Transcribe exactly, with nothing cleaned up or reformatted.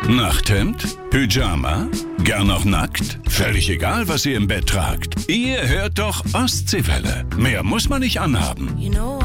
Nachthemd? Pyjama? Gern auch nackt? Völlig egal, was ihr im Bett tragt. Ihr hört doch Ostseewelle. Mehr muss man nicht anhaben. You know